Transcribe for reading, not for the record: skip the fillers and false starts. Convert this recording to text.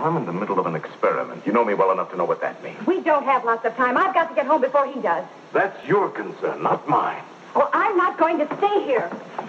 I'm in the middle of an experiment. You know me well enough to know what that means. We don't have lots of time. I've got to get home before he does. That's your concern, not mine. Well, I'm not going to stay here.